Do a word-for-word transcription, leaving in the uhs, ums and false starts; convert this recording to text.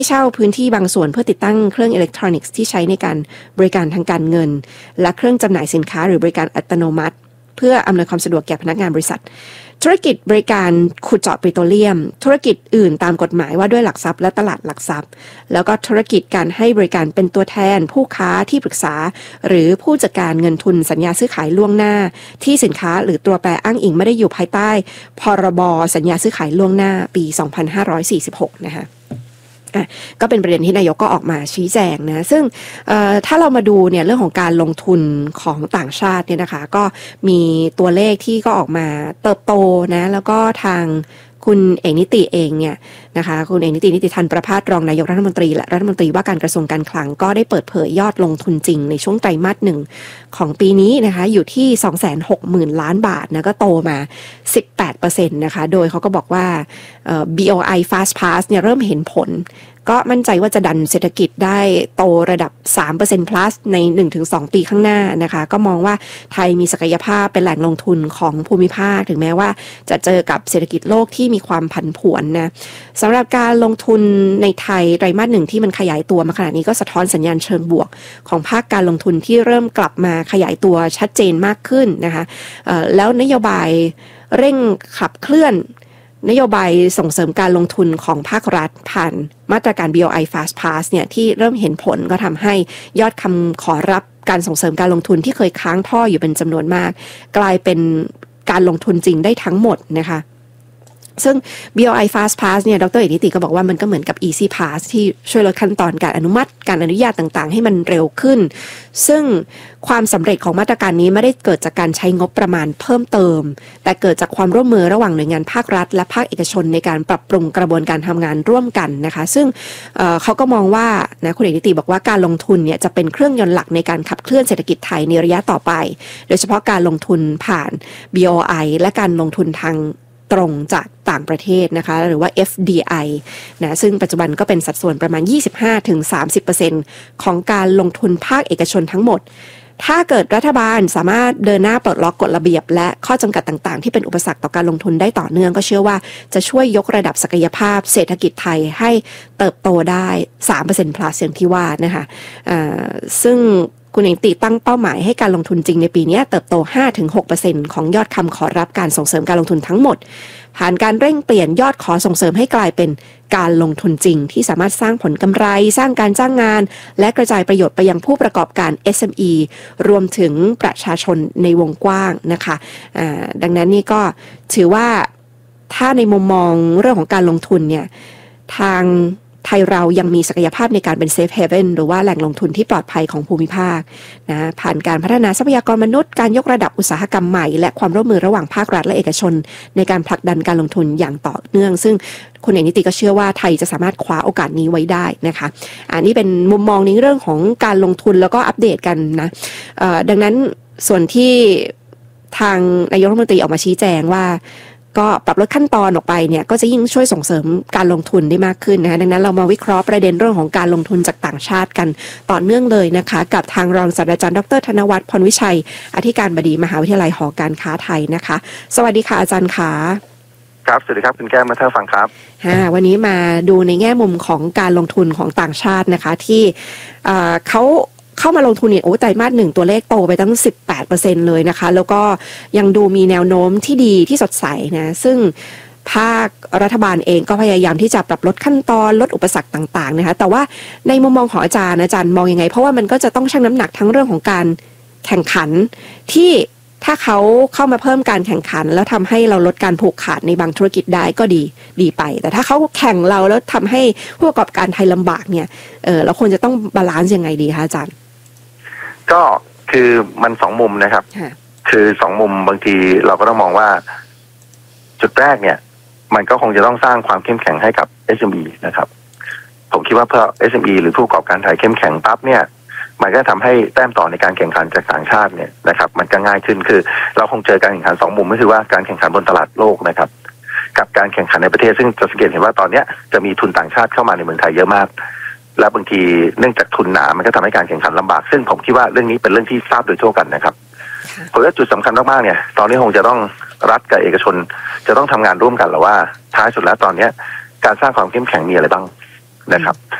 เช่าพื้นที่บางส่วนเพื่อติดตั้งเครื่องอิเล็กทรอนิกส์ที่ใช้ในการบริการทางการเงินและเครื่องจำหน่ายสินค้าหรือบริการอัตโนมัติเพื่ออำนวยความสะดวกแก่พนักงานบริษัทธุรกิจบริการขุดเจาะปิโตรเลียมธุรกิจอื่นตามกฎหมายว่าด้วยหลักทรัพย์และตลาดหลักทรัพย์แล้วก็ธุรกิจการให้บริการเป็นตัวแทนผู้ค้าที่ปรึกษาหรือผู้จัดการเงินทุนสัญญาซื้อขายล่วงหน้าที่สินค้าหรือตัวแปรอ้างอิงไม่ได้อยู่ภายใต้พรบสัญญาซื้อขายล่วงหน้าปีสองพันห้าร้อยสี่สิบหกนะคะอ่ะก็เป็นประเด็นที่นายกก็ออกมาชี้แจงนะซึ่งถ้าเรามาดูเนี่ยเรื่องของการลงทุนของต่างชาติเนี่ยนะคะก็มีตัวเลขที่ก็ออกมาเติบโตนะแล้วก็ทางคุณเอกนิติเองเนี่ยนะคะคุณเอกนิตินิติธันประภาสรองนายกรัฐมนตรีและรัฐมนตรีว่าการกระทรวงการคลังก็ได้เปิดเผยยอดลงทุนจริงในช่วงไตรมาสหนึ่งของปีนี้นะคะอยู่ที่ สองแสนหกหมื่น ล้านบาทนะก็โตมา สิบแปดเปอร์เซ็นต์ นะคะโดยเขาก็บอกว่า บี โอ ไอ Fast Pass เนี่ยเริ่มเห็นผลก็มั่นใจว่าจะดันเศรษฐกิจได้โตระดับ สามเปอร์เซ็นต์ plus ใน หนึ่งถึงสอง ปีข้างหน้านะคะก็มองว่าไทยมีศักยภาพเป็นแหล่งลงทุนของภูมิภาคถึงแม้ว่าจะเจอกับเศรษฐกิจโลกที่มีความผันผวนนะสำหรับการลงทุนในไทยไตรมาสหนึ่งที่มันขยายตัวมาขนาดนี้ก็สะท้อนสัญญาณเชิงบวกของภาคการลงทุนที่เริ่มกลับมาขยายตัวชัดเจนมากขึ้นนะคะแล้วนโยบายเร่งขับเคลื่อนนโยบายส่งเสริมการลงทุนของภาครัฐผ่านมาตรการ บี โอ ไอ Fast Pass เนี่ยที่เริ่มเห็นผลก็ทำให้ยอดคำขอรับการส่งเสริมการลงทุนที่เคยค้างท่ออยู่เป็นจำนวนมากกลายเป็นการลงทุนจริงได้ทั้งหมดนะคะซึ่ง บี โอ ไอ Fast Pass เนี่ยดร.เอกนิติก็บอกว่ามันก็เหมือนกับ Easy Pass ที่ช่วยลดขั้นตอนการอนุมัติการอนุญาตต่างๆให้มันเร็วขึ้นซึ่งความสำเร็จของมาตรการนี้ไม่ได้เกิดจากการใช้งบประมาณเพิ่มเติมแต่เกิดจากความร่วมมือระหว่างหน่วยงานภาครัฐและภาคเอกชนในการปรับปรุงกระบวนการทำงานร่วมกันนะคะซึ่ง เอ่อ เขาก็มองว่านะคุณเอกนิติบอกว่าการลงทุนเนี่ยจะเป็นเครื่องยนต์หลักในการขับเคลื่อนเศรษฐกิจไทยในระยะต่อไปโดยเฉพาะการลงทุนผ่าน บี โอ ไอ และการลงทุนทางตรงจากต่างประเทศนะคะหรือว่า เอฟ ดี ไอ นะซึ่งปัจจุบันก็เป็นสัดส่วนประมาณ ยี่สิบห้าถึงสามสิบเปอร์เซ็นต์ ของการลงทุนภาคเอกชนทั้งหมดถ้าเกิดรัฐบาลสามารถเดินหน้าปลดล็อกกฎระเบียบและข้อจำกัดต่างๆที่เป็นอุปสรรคต่อการลงทุนได้ต่อเนื่องก็เชื่อว่าจะช่วยยกระดับศักยภาพเศรษฐกิจไทยให้เติบโตได้ สามเปอร์เซ็นต์ plus อย่างที่ว่านะคะอ่าซึ่งคุณเอกติตั้งเป้าหมายให้การลงทุนจริงในปีนี้เติบโต ห้าถึงหกเปอร์เซ็นต์ ของยอดคำขอรับการส่งเสริมการลงทุนทั้งหมดผ่านการเร่งเปลี่ยนยอดขอส่งเสริมให้กลายเป็นการลงทุนจริงที่สามารถสร้างผลกำไรสร้างการจ้างงานและกระจายประโยชน์ไปยังผู้ประกอบการ เอส เอ็ม อี รวมถึงประชาชนในวงกว้างนะคะอ่าดังนั้นนี่ก็ถือว่าถ้าในมุมมองเรื่องของการลงทุนเนี่ยทางไทยเรายังมีศักยภาพในการเป็นเซฟเฮเว่นหรือว่าแหล่งลงทุนที่ปลอดภัยของภูมิภาคนะผ่านการพัฒนาทรัพยากรมนุษย์การยกระดับอุตสาหกรรมใหม่และความร่วมมือระหว่างภาครัฐและเอกชนในการผลักดันการลงทุนอย่างต่อเนื่องซึ่งคุณเอกนิติก็เชื่อว่าไทยจะสามารถคว้าโอกาสนี้ไว้ได้นะคะอันนี้เป็นมุมมองในเรื่องของการลงทุนแล้วก็อัปเดตกันนะดังนั้นส่วนที่ทางนายกรัฐมนตรีออกมาชี้แจงว่าก็ปรับลดขั้นตอนออกไปเนี่ยก็จะยิ่งช่วยส่งเสริมการลงทุนได้มากขึ้นนะคะดังนั้นเรามาวิเคราะห์ประเด็นเรื่องของการลงทุนจากต่างชาติกันต่อเนื่องเลยนะคะกับทางรองศาสตราจารย์ดร.ธนวัฒน์พรวิชัยอธิการบดีมหาวิทยาลัยหอการค้าไทยนะคะสวัสดีค่ะอาจารย์ขาครับสวัสดีครับคุณแก้มมาเธอฟังครับอ่าวันนี้มาดูในแง่มุมของการลงทุนของต่างชาตินะคะที่เอ่อเขาเข้ามาลงทุนเนี่ยโอ้ไตรมาสหนึ่งตัวเลขโตไปตั้ง สิบแปดเปอร์เซ็นต์ เลยนะคะแล้วก็ยังดูมีแนวโน้มที่ดีที่สดใสนะซึ่งภาครัฐบาลเองก็พยายามที่จะปรับลดขั้นตอนลดอุปสรรคต่างๆนะคะแต่ว่าในมุมมองของอาจารย์อาจารย์มองยังไงเพราะว่ามันก็จะต้องชั่งน้ำหนักทั้งเรื่องของการแข่งขันที่ถ้าเขาเข้ามาเพิ่มการแข่งขันแล้วทำให้เราลดการผูกขาดในบางธุรกิจได้ก็ดีดีไปแต่ถ้าเขาแข่งเราแล้วทำให้ผู้ประกอบการไทยลำบากเนี่ยเออเราควรจะต้องบาลานซ์ยังไงดีคะอาจารย์ก็คือมันสองมุมนะครับคือสองมุมบางทีเราก็ต้องมองว่าจุดแรกเนี่ยมันก็คงจะต้องสร้างความเข้มแข็งให้กับ เอส เอ็ม อี นะครับผมคิดว่าเพื่อ เอส เอ็ม อี หรือผู้ประกอบการไทยเข้มแข็งปั๊บเนี่ยมันก็ทำให้แต้มต่อในการแข่งขันจากต่างชาติเนี่ยนะครับมันก็ง่ายขึ้นคือเราคงเจอการแข่งขันสองมุมก็คือว่าการแข่งขันบนตลาดโลกนะครับกับการแข่งขันในประเทศซึ่งจะสังเกตเห็นว่าตอนนี้จะมีทุนต่างชาติเข้ามาในเมืองไทยเยอะมากและบางทีเนื่องจากทุนหนามันก็ทำให้การแข่งขันลำบากซึ่งผมคิดว่าเรื่องนี้เป็นเรื่องที่ทราบโดยทั่วกันนะครับผมว่าจุดสำคัญมากๆเนี่ยตอนนี้คงจะต้องรัฐกับเอกชนจะต้องทำงานร่วมกันหรือว่าท้ายสุดแล้วตอนนี้การสร้างความเข้มแข็งมีอะไรบ้างนะครับ